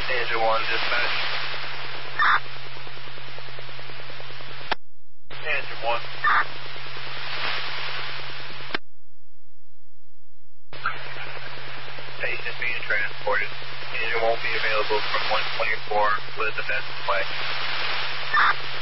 Engine 1, dispatch. Engine 1. Patient being transported. Engine won't be available from 124 Elizabeth Way.